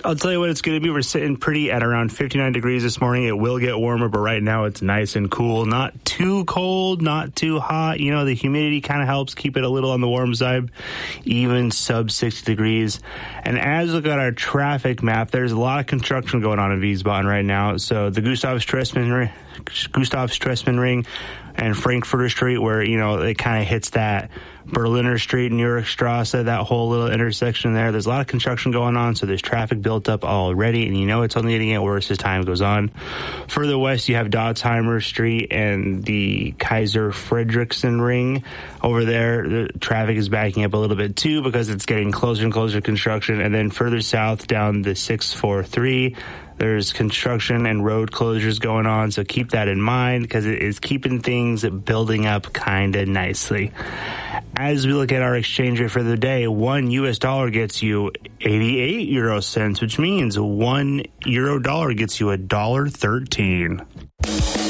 I'll tell you what it's going to be. We're sitting pretty at around 59 degrees this morning. It will get warmer, but right now it's nice and cool. Not too cold, not too hot. You know, the humidity kind of helps keep it a little on the warm side, even sub 60 degrees. And as we look at our traffic map, there's a lot of construction going on in Wiesbaden right now. So the Gustav Stresemann Ring and Frankfurter Street, where, you know, it kind of hits that Berliner Street, New York Strasse, that whole little intersection there. There's a lot of construction going on, so there's traffic built up already, and you know it's only going to get worse as time goes on. Further west, you have Dotsheimer Street and the Kaiser Fredericksen Ring. Over there, the traffic is backing up a little bit too because it's getting closer and closer to construction. And then further south down the 643, there's construction and road closures going on, so keep that in mind because it is keeping things building up kind of nicely. As we look at our exchange rate for the day, $1 US gets you 88 euro cents, which means $1 euro gets you $1.13.